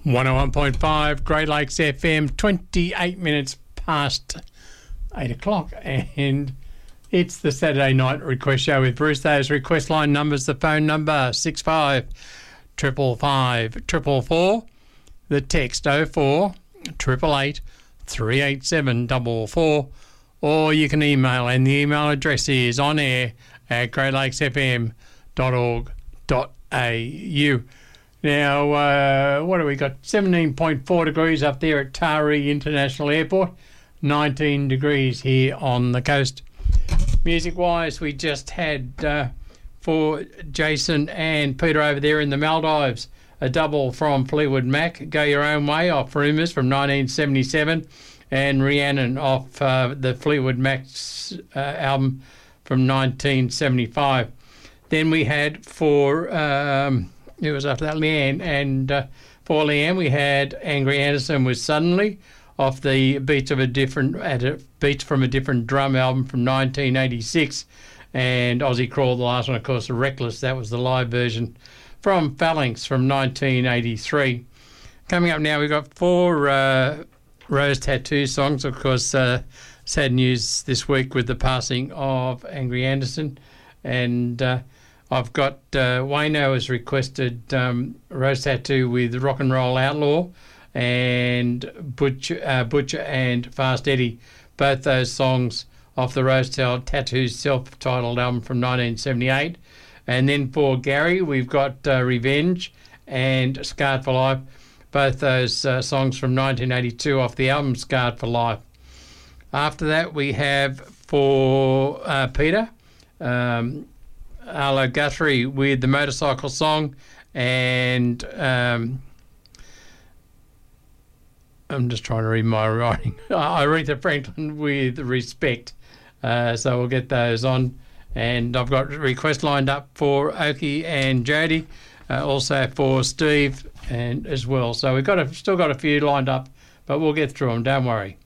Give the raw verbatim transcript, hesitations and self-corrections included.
one oh one point five Great Lakes F M, twenty-eight minutes past eight o'clock, and it's the Saturday night request show with Bruce. Those request line numbers, the phone number six five triple five triple four, the text oh four triple eight three eight seven four four, or you can email, and the email address is on air at great lakes f m dot org dot a u. Now, uh, what have we got? seventeen point four degrees up there at Taree International Airport, nineteen degrees here on the coast. Music-wise, we just had uh, for Jason and Peter over there in the Maldives, a double from Fleetwood Mac, Go Your Own Way off Rumours from nineteen seventy-seven, and Rhiannon off uh, the Fleetwood Mac's uh, album from nineteen seventy-five. Then we had for... Um, It was after that, Leanne, and uh, for Leanne we had Angry Anderson with Suddenly off the Beats of a Different at a, Beats from a Different Drum album from nineteen eighty-six, and Aussie Crawl, the last one, of course, Reckless. That was the live version from Phalanx from nineteen eighty-three. Coming up now, we've got four uh, Rose Tattoo songs. Of course, uh, sad news this week with the passing of Angry Anderson, and uh, I've got uh, Wayno has requested um, Rose Tattoo with Rock and Roll Outlaw, and Butcher, uh, Butcher and Fast Eddie, both those songs off the Rose Tattoo self-titled album from nineteen seventy-eight. And then for Gary, we've got uh, Revenge and Scarred for Life, both those uh, songs from nineteen eighty-two off the album Scarred for Life. After that, we have for uh, Peter, um, Arlo Guthrie with the Motorcycle Song, and um, I'm just trying to read my writing. Aretha Franklin with Respect. Uh, so we'll get those on. And I've got a request lined up for Oki and Jody, uh, also for Steve and as well. So we've got a, still got a few lined up, but we'll get through them, don't worry.